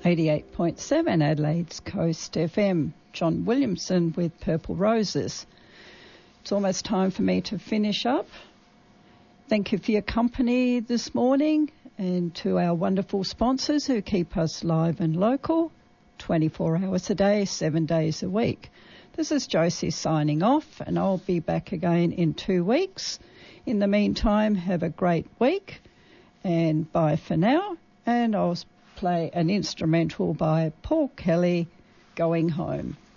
88.7 Adelaide's Coast FM. John Williamson with Purple Roses. It's almost time for me to finish up. Thank you for your company this morning, and to our wonderful sponsors who keep us live and local 24 hours a day, 7 days a week. This is Josie signing off, and I'll be back again in 2 weeks. In the meantime, have a great week, and bye for now. And I'll play an instrumental by Paul Kelly, Going Home.